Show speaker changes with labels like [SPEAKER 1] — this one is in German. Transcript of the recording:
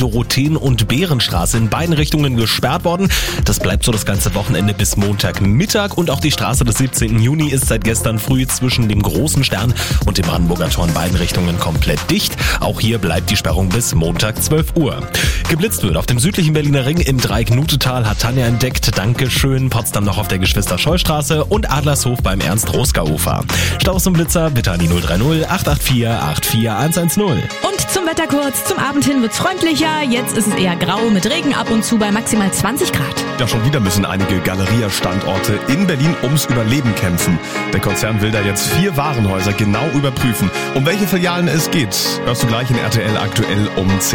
[SPEAKER 1] Dorotheen- und Bärenstraße in beiden Richtungen gesperrt worden. Das bleibt so das ganze Wochenende bis Montagmittag und auch die Straße des 17. Juni ist seit gestern früh zwischen dem Großen Stern und dem Brandenburger Tor in beiden Richtungen komplett dicht. Auch hier bleibt die Sperrung bis Montag 12 Uhr. Geblitzt wird auf dem südlichen Berliner Ring im Dreieck-Nutetal, hat Tanja entdeckt. Dankeschön. Potsdam noch auf der Geschwister-Scholl-Straße und Adlershof beim Ernst-Roska-Ufer. Staus und Blitzer bitte an die 030 884 84110.
[SPEAKER 2] Und zum Wetter kurz. Zum Abend hin wird's freundlicher. Jetzt ist es eher grau mit Regen ab und zu bei maximal 20 Grad.
[SPEAKER 3] Ja, schon wieder müssen einige Galeria-Standorte in Berlin ums Überleben kämpfen. Der Konzern will da jetzt 4 Warenhäuser genau überprüfen. Um welche Filialen es geht, hörst du gleich in RTL aktuell um 10.